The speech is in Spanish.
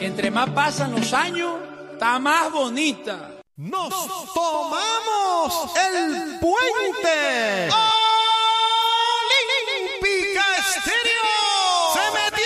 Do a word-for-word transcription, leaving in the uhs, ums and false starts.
Entre más pasan los años, está más bonita. ¡Nos tomamos el puente! ¡Oh!